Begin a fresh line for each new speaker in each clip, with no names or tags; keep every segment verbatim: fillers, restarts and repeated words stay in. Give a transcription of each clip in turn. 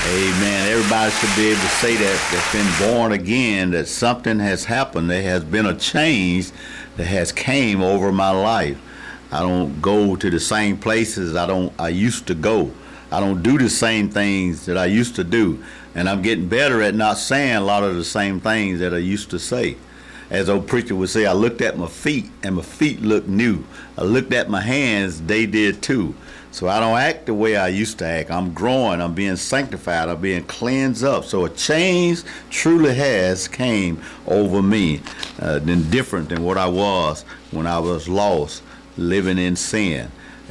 Amen. Everybody should be able to say that that's been born again, that something has happened. There has been a change that has came over my life. I don't go to the same places I don't I used to go. I don't do the same things that I used to do. And I'm getting better at not saying a lot of the same things that I used to say. As old preacher would say, I looked at my feet and my feet looked new. I looked at my hands, they did too. So I don't act the way I used to act. I'm growing, I'm being sanctified, I'm being cleansed up. So a change truly has came over me, uh, than different than what I was when I was lost, living in sin.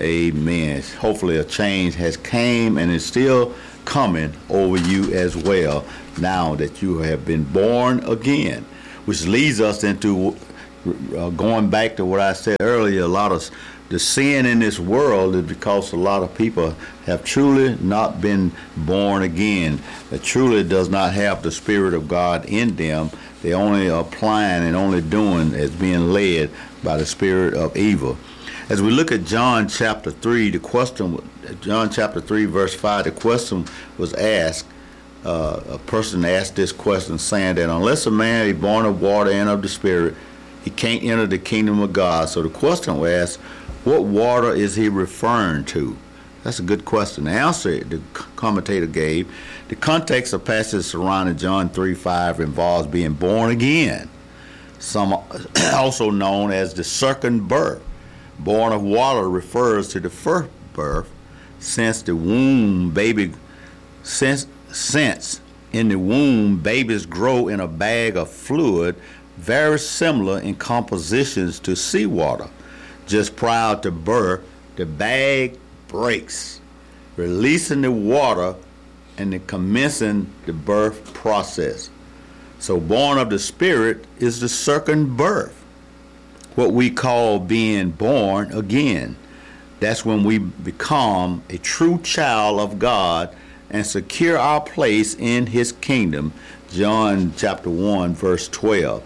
Amen. Hopefully a change has came and is still coming over you as well now that you have been born again, which leads us into uh, going back to what I said earlier. A lot of the sin in this world is because a lot of people have truly not been born again, that truly does not have the Spirit of God in them. They only are applying and only doing as being led by the spirit of evil. As we look at John chapter three, the question, John chapter three, verse five, the question was asked, uh, a person asked this question saying that unless a man be born of water and of the Spirit, he can't enter the kingdom of God. So the question was asked, what water is he referring to? That's a good question. The answer the commentator gave, the context of passages surrounding John three five involves being born again, some also known as the second birth. Born of water refers to the first birth, since the womb baby since since in the womb babies grow in a bag of fluid very similar in compositions to seawater. Just prior to birth, the bag breaks, releasing the water and then commencing the birth process. So born of the Spirit is the second birth, what we call being born again. That's when we become a true child of God and secure our place in his kingdom. John chapter one, verse twelve.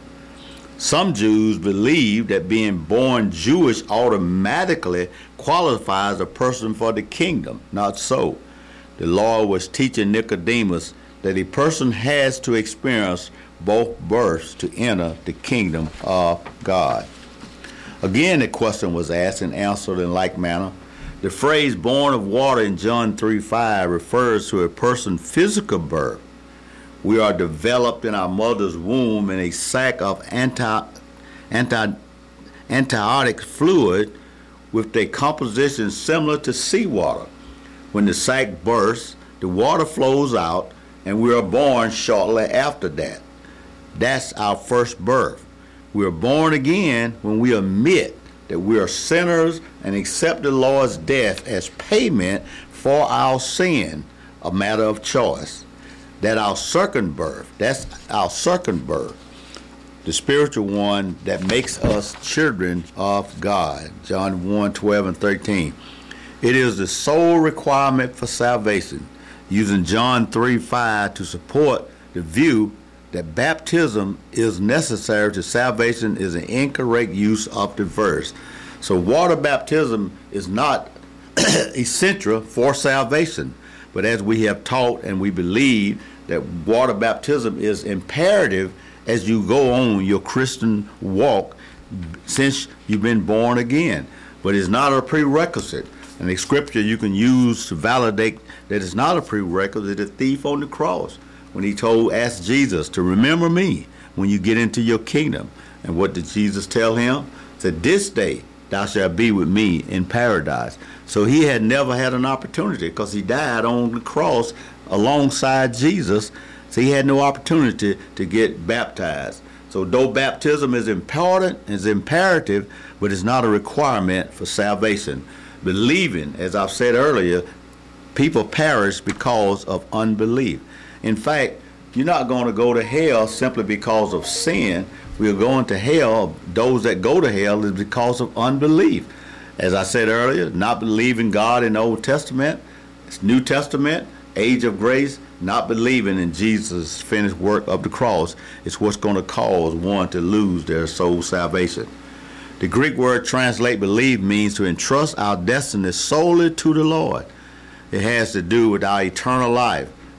Some Jews believe that being born Jewish automatically qualifies a person for the kingdom. Not so. The Lord was teaching Nicodemus that a person has to experience both births to enter the kingdom of God. Again, the question was asked and answered in like manner. The phrase born of water in John three five refers to a person's physical birth. We are developed in our mother's womb in a sac of anti, anti, antibiotic fluid with a composition similar to seawater. When the sac bursts, the water flows out, and we are born shortly after that. That's our first birth. We are born again when we admit that we are sinners and accept the Lord's death as payment for our sin, a matter of choice. That our second birth, that's our second birth, the spiritual one that makes us children of God. John one, twelve and thirteen. It is the sole requirement for salvation, using John three five to support the view that baptism is necessary to salvation is an incorrect use of the verse. So water baptism is not essential for salvation. But as we have taught and we believe that water baptism is imperative as you go on your Christian walk since you've been born again. But it's not a prerequisite. And the scripture you can use to validate that it's not a prerequisite, the thief on the cross, when he told, ask Jesus to remember me when you get into your kingdom. And what did Jesus tell him? He said, this day thou shalt be with me in paradise. So he had never had an opportunity because he died on the cross alongside Jesus. So he had no opportunity to get baptized. So though baptism is important, is imperative, but it's not a requirement for salvation. Believing, as I've said earlier, people perish because of unbelief. In fact, you're not going to go to hell simply because of sin. We are going to hell, those that go to hell is because of unbelief. As I said earlier, not believing God in the Old Testament, it's New Testament, age of grace, not believing in Jesus' finished work of the cross is what's going to cause one to lose their soul salvation. The Greek word translate believe means to entrust our destiny solely to the Lord. It has to do with our eternal life,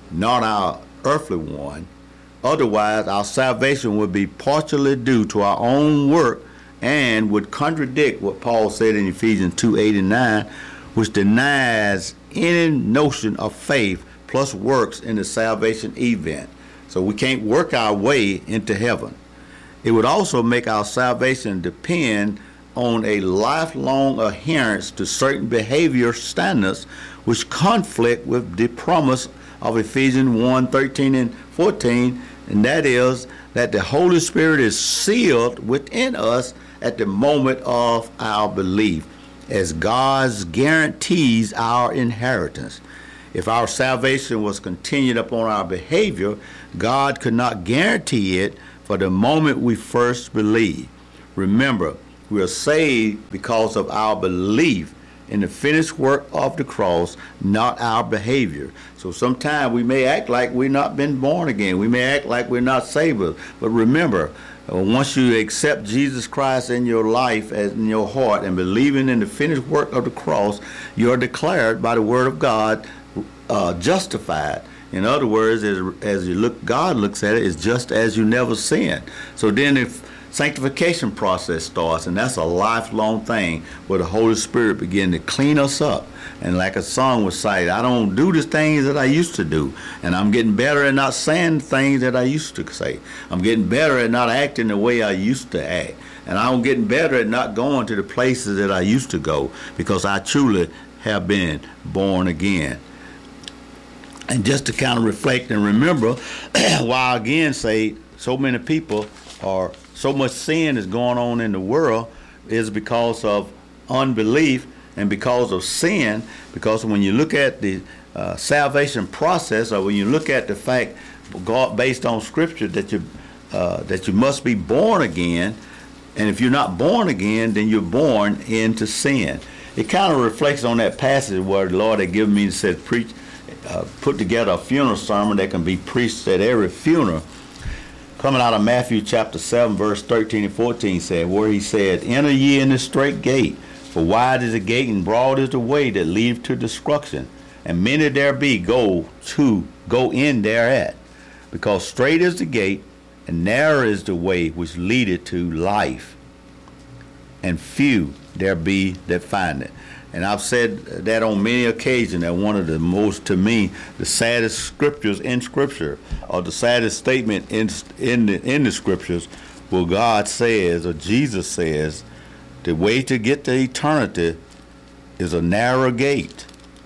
not our earthly one. Otherwise, our salvation would be partially due to our own work and would contradict what Paul said in Ephesians two, eight and nine, which denies any notion of faith plus works in the salvation event. So we can't work our way into heaven. It would also make our salvation depend on a lifelong adherence to certain behavior standards which conflict with the promise of Ephesians one, thirteen and fourteen, and that is that the Holy Spirit is sealed within us at the moment of our belief, as God guarantees our inheritance. If our salvation was continued upon our behavior, God could not guarantee it for the moment we first believe. Remember, we are saved because of our belief in the finished work of the cross, not our behavior. So sometimes we may act like we've not been born again. We may act like we're not saved. But remember, once you accept Jesus Christ in your life, as in your heart, and believing in the finished work of the cross, you are declared by the word of God uh, justified. In other words, as, as you look, God looks at it, it's just as you never sinned. So then if sanctification process starts, and that's a lifelong thing where the Holy Spirit begins to clean us up. And like a song was cited, I don't do the things that I used to do, and I'm getting better at not saying things that I used to say. I'm getting better at not acting the way I used to act, and I'm getting better at not going to the places that I used to go, because I truly have been born again. And just to kind of reflect and remember, why again say so many people are so much sin is going on in the world is because of unbelief and because of sin. Because when you look at the uh, salvation process, or when you look at the fact, God, based on Scripture, that you uh, that you must be born again, and if you're not born again, then you're born into sin. It kind of reflects on that passage where the Lord had given me and said, preach, uh, put together a funeral sermon that can be preached at every funeral. Coming out of Matthew chapter seven, verse thirteen and fourteen, said, where he said, enter ye in the straight gate, for wide is the gate and broad is the way that leadeth to destruction, and many there be go to go in thereat. Because straight is the gate, and narrow is the way which leadeth to life, and few there be that find it. And I've said that on many occasions, that one of the most, to me, the saddest scriptures in Scripture, or the saddest statement in in the, in the Scriptures, where God says, or Jesus says, the way to get to eternity is a narrow gate,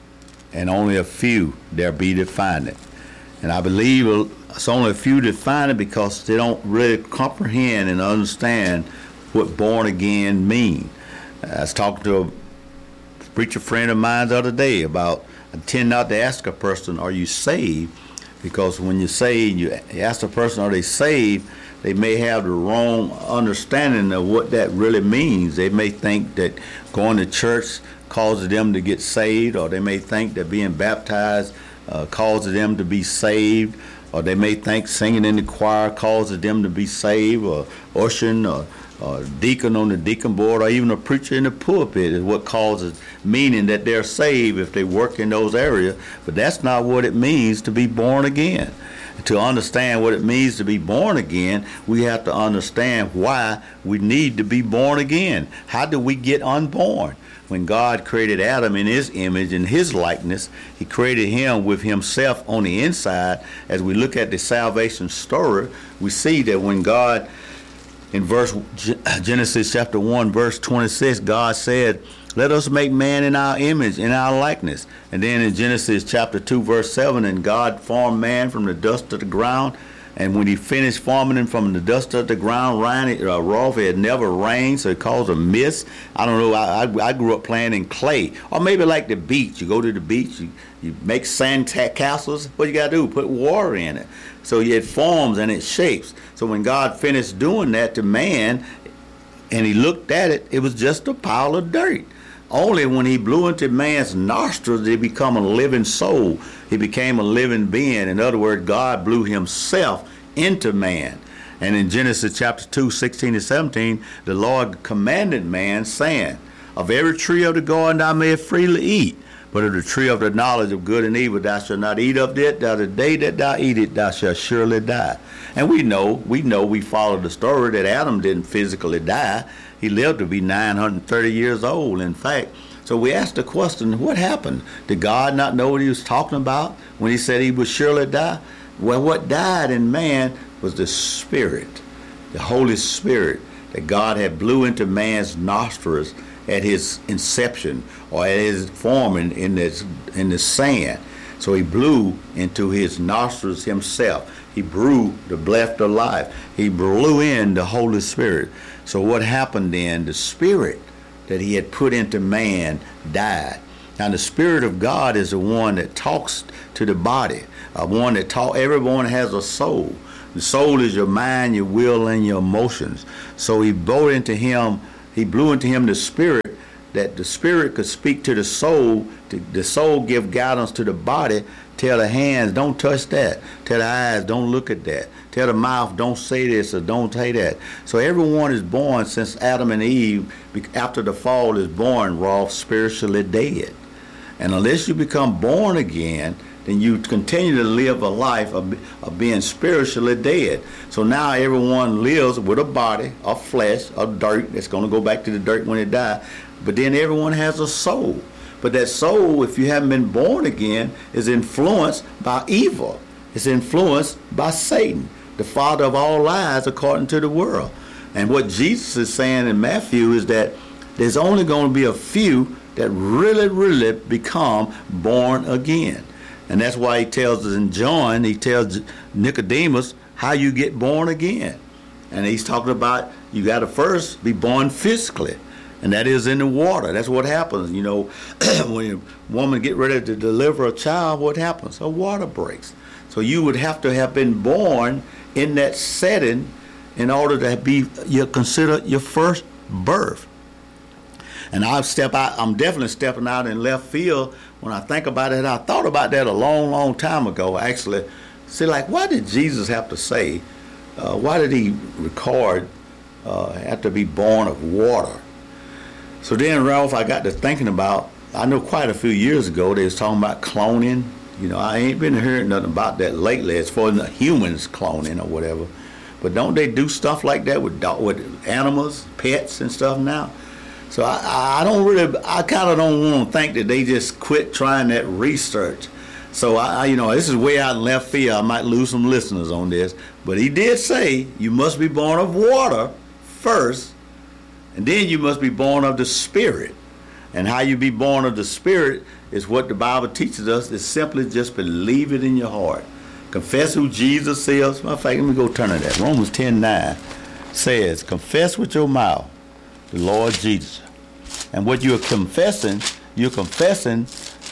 and only a few there be that find it. And I believe it's only a few that find it because they don't really comprehend and understand what born again mean. I was talking to a preacher friend of mine the other day about, I tend not to ask a person, are you saved? Because when you say, you ask a person, are they saved? They may have the wrong understanding of what that really means. They may think that going to church causes them to get saved, or they may think that being baptized uh, causes them to be saved, or they may think singing in the choir causes them to be saved, or ushering, or or deacon on the deacon board, or even a preacher in the pulpit is what causes, meaning that they're saved if they work in those areas. But that's not what it means to be born again. To understand what it means to be born again, we have to understand why we need to be born again. How do we get unborn? When God created Adam in his image and his likeness, he created him with himself on the inside. As we look at the salvation story, we see that when God, in verse Genesis chapter one, verse twenty-six, God said, let us make man in our image, in our likeness. And then in Genesis chapter two, verse seven, and God formed man from the dust of the ground. And when he finished forming him from the dust of the ground, rain, uh, Rolf, it had never rained, so it caused a mist. I don't know, I, I, I grew up playing in clay. Or maybe like the beach. You go to the beach, you, you make sand castles. What you got to do? Put water in it. So it forms and it shapes. So when God finished doing that to man, and he looked at it, it was just a pile of dirt. Only when he blew into man's nostrils did he become a living soul. He became a living being. In other words, God blew himself into man. And in Genesis chapter two, sixteen and seventeen, the Lord commanded man, saying, of every tree of the garden thou mayest freely eat, But of the tree of the knowledge of good and evil, thou shalt not eat of it. Thou the day that thou eat it, thou shalt surely die. And we know, we know, we follow the story that Adam didn't physically die. He lived to be nine hundred thirty years old, in fact. So we asked the question, what happened? Did God not know what he was talking about when he said he would surely die? Well, what died in man was the Spirit, the Holy Spirit that God had blew into man's nostrils at his inception, or at his forming in this in the sand. So he blew into his nostrils himself. He blew the breath of life. He blew in the Holy Spirit. So what happened then? The Spirit that he had put into man died. Now the Spirit of God is the one that talks to the body, uh, one that talk. Everyone has a soul. The soul is your mind, your will, and your emotions. So he blew into him. He blew into him the Spirit, that the Spirit could speak to the soul. To, the soul give guidance to the body. Tell the hands, don't touch that. Tell the eyes, don't look at that. Tell the mouth, don't say this or don't say that. So everyone is born since Adam and Eve, after the fall, is born raw, spiritually dead. And unless you become born again, then you continue to live a life of, of being spiritually dead. So now everyone lives with a body of flesh, of dirt, that's going to go back to the dirt when they die. But then everyone has a soul. But that soul, if you haven't been born again, is influenced by evil. It's influenced by Satan, the father of all lies according to the world. And what Jesus is saying in Matthew is that there's only going to be a few that really, really become born again. And that's why he tells us in John, he tells Nicodemus how you get born again. And he's talking about you got to first be born physically. And that is in the water. That's what happens. You know, when a woman get ready to deliver a child, what happens? A water breaks. So you would have to have been born in that setting in order to be you consider your first birth. And I've step out. I'm definitely stepping out in left field when I think about it. I thought about that a long, long time ago. Actually, see, like, why did Jesus have to say? Uh, why did he record uh, have to be born of water? So then, Ralph, I got to thinking about, I know quite a few years ago they was talking about cloning. You know, I ain't been hearing nothing about that lately as far as humans cloning or whatever. But don't they do stuff like that with dog, with animals, pets and stuff now? So I, I don't really, I kind of don't want to think that they just quit trying that research. So, I, you know, this is way out in left field. I might lose some listeners on this. But he did say you must be born of water first. And then you must be born of the Spirit. And how you be born of the Spirit is what the Bible teaches us, is simply just believe it in your heart. Confess who Jesus is. Matter of fact, let me go turn to that. Romans ten nine says, confess with your mouth the Lord Jesus. And what you're confessing, you're confessing,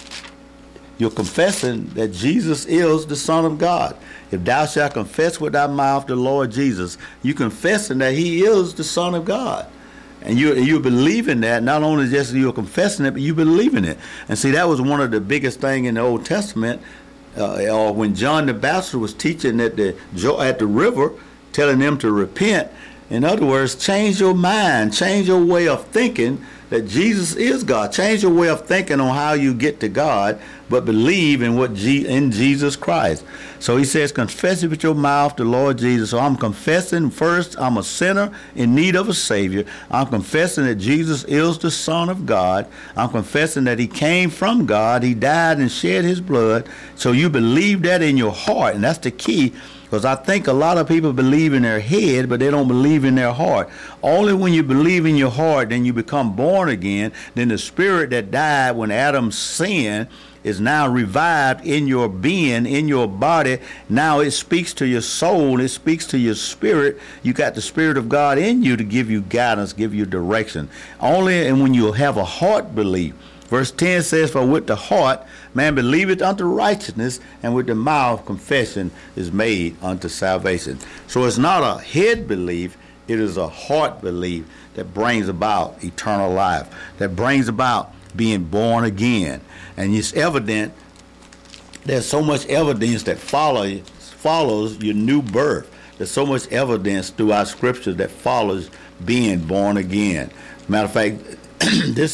you're confessing that Jesus is the Son of God. If thou shalt confess with thy mouth the Lord Jesus, you're confessing that he is the Son of God. And you you believe in that, not only just you're confessing it, but you believe in it. And see, that was one of the biggest things in the Old Testament, uh, or when John the Baptist was teaching at the at the river, telling them to repent. In other words, change your mind, change your way of thinking that Jesus is God. Change your way of thinking on how you get to God, but believe in what G- in Jesus Christ. So he says, confess it with your mouth, the Lord Jesus. So I'm confessing first, I'm a sinner in need of a Savior. I'm confessing that Jesus is the Son of God. I'm confessing that he came from God. He died and shed his blood. So you believe that in your heart, and that's the key. Because I think a lot of people believe in their head, but they don't believe in their heart. Only when you believe in your heart, then you become born again. Then the spirit that died when Adam sinned is now revived in your being, in your body. Now it speaks to your soul. It speaks to your spirit. You got the Spirit of God in you to give you guidance, give you direction. Only and when you have a heart belief. Verse ten says, for with the heart man believeth unto righteousness, and with the mouth confession is made unto salvation. So it's not a head belief, it is a heart belief that brings about eternal life, that brings about being born again. And it's evident, there's so much evidence that follow, follows your new birth. There's so much evidence throughout Scripture that follows being born again. Matter of fact, this is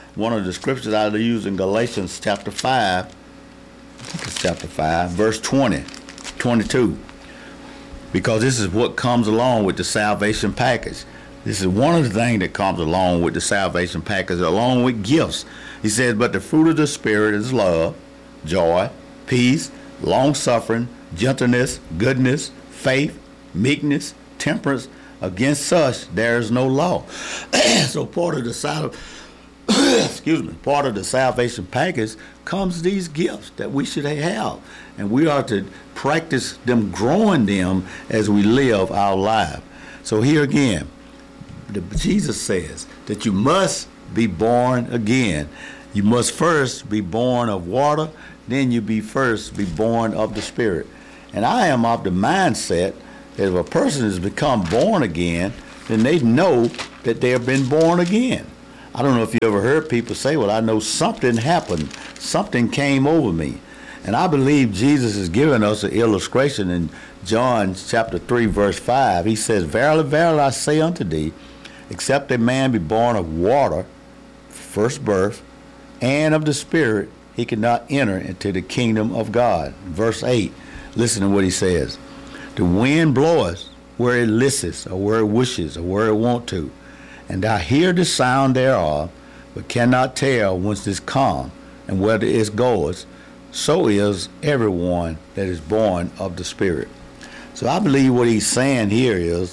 one of the scriptures I use in Galatians chapter five, I think it's chapter five, verse twenty, twenty-two. Because this is what comes along with the salvation package. This is one of the things that comes along with the salvation package, along with gifts. He says, but the fruit of the Spirit is love, joy, peace, long-suffering, gentleness, goodness, faith, meekness, temperance. Against such there is no law. So part of the sal- excuse me, part of the salvation package comes these gifts that we should have, and we are to practice them, growing them as we live our life. So here again, the, Jesus says that you must be born again. You must first be born of water, then you be first be born of the Spirit. And I am of the mindset that if a person has become born again, then they know that they have been born again. I don't know if you ever heard people say, well, I know something happened. Something came over me. And I believe Jesus is giving us an illustration in John chapter three, verse five. He says, verily, verily, I say unto thee, except a man be born of water, first birth, and of the Spirit, he cannot enter into the kingdom of God. Verse eight, listen to what he says. The wind bloweth where it listeth, or where it wishes, or where it want to. And thou hear the sound thereof, but cannot tell whence it come, and whither it goeth. So is everyone that is born of the Spirit. So I believe what he's saying here is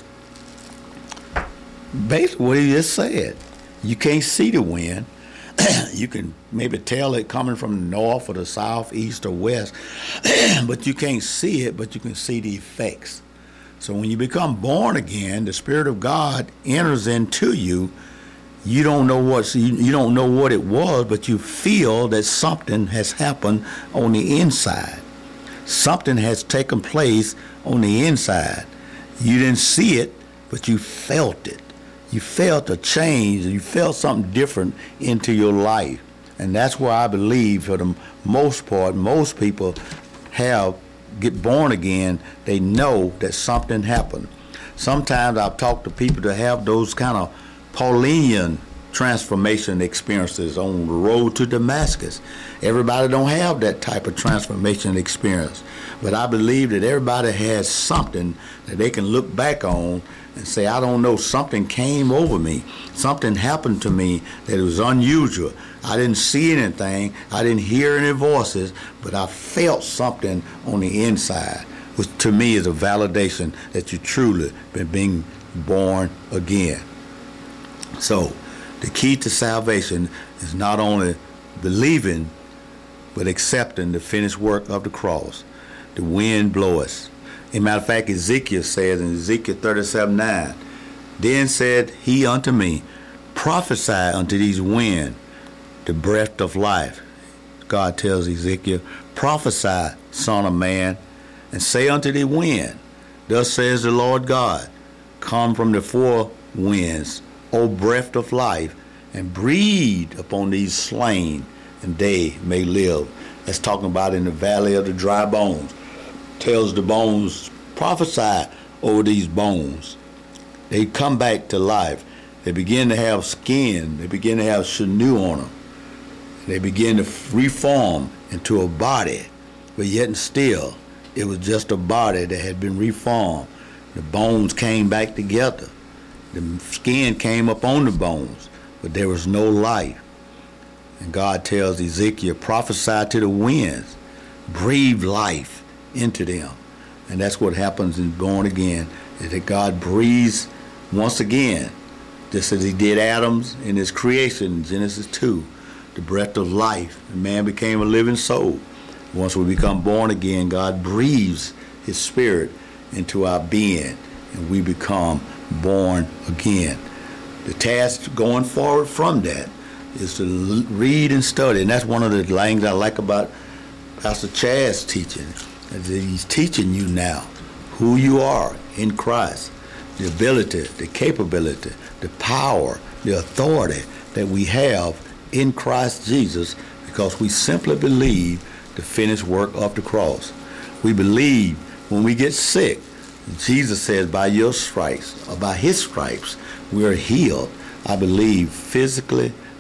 basically what he just said. You can't see the wind. You can maybe tell it coming from the north or the south, east or west, but you can't see it, but you can see the effects. So when you become born again, the Spirit of God enters into you. You don't know what you, you don't know what it was, but you feel that something has happened on the inside. Something has taken place on the inside. You didn't see it, but you felt it. You felt a change. You felt something different into your life. And that's why I believe for the most part, most people have get born again. They know that something happened. Sometimes I've talked to people that have those kind of Pauline transformation experiences on the road to Damascus. Everybody don't have that type of transformation experience. But I believe that everybody has something that they can look back on and say, I don't know, something came over me. Something happened to me that was unusual. I didn't see anything. I didn't hear any voices, but I felt something on the inside, which to me is a validation that you truly been being born again. So the key to salvation is not only believing, but accepting the finished work of the cross. The wind bloweth. As a matter of fact, Ezekiel says in Ezekiel thirty-seven nine, then said he unto me, prophesy unto these wind the breath of life. God tells Ezekiel, prophesy, son of man, and say unto the wind, thus says the Lord God, come from the four winds, O breath of life, and breathe upon these slain, and they may live. That's talking about in the valley of the dry bones. Tells the bones, prophesy over these bones. They come back to life. They begin to have skin. They begin to have sinew on them. They begin to reform into a body, but yet and still, it was just a body that had been reformed. The bones came back together. The skin came up on the bones, but there was no life. And God tells Ezekiel, prophesy to the winds, breathe life into them. And that's what happens in born again, is that God breathes once again, just as he did Adam's in his creation, Genesis two, the breath of life, and man became a living soul. Once we become born again, God breathes his spirit into our being, and we become born again. The task going forward from that is to read and study, and that's one of the things I like about Pastor Chad's teaching. He's teaching you now who you are in Christ, the ability, the capability, the power, the authority that we have in Christ Jesus, because we simply believe the finished work of the cross. We believe when we get sick, Jesus says, by your stripes, or by his stripes, we are healed. I believe physically,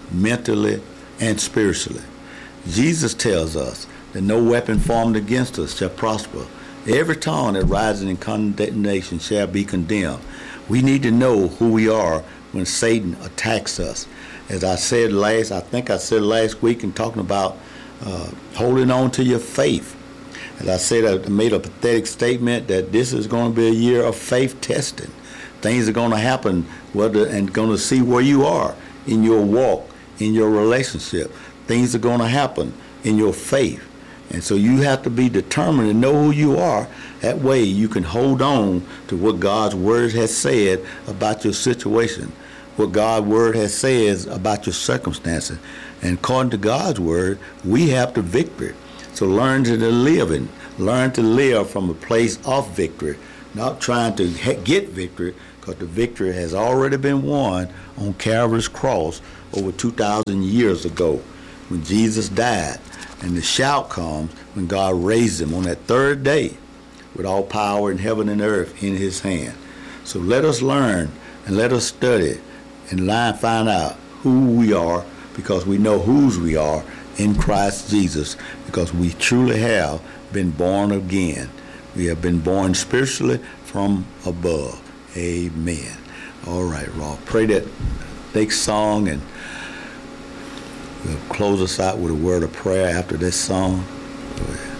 mentally, and spiritually. Jesus tells us that no weapon formed against us shall prosper. Every tongue that rises in condemnation shall be condemned. We need to know who we are when Satan attacks us. As I said last, I think I said last week in talking about uh, holding on to your faith. As I said, I made a pathetic statement that this is going to be a year of faith testing. Things are going to happen, whether and going to see where you are in your walk, in your relationship. Things are going to happen in your faith. And so you have to be determined to know who you are. That way you can hold on to what God's word has said about your situation, what God's word has said about your circumstances. And according to God's word, we have the victory. So learn to live in, learn to live from a place of victory, not trying to get victory, because the victory has already been won on Calvary's cross over two thousand years ago when Jesus died. And the shout comes when God raised him on that third day with all power in heaven and earth in his hand. So let us learn and let us study and line find out who we are, because we know whose we are in Christ Jesus, because we truly have been born again. We have been born spiritually from above. Amen. All right, Rob. Pray that next song, and we'll close us out with a word of prayer after this song. Go ahead.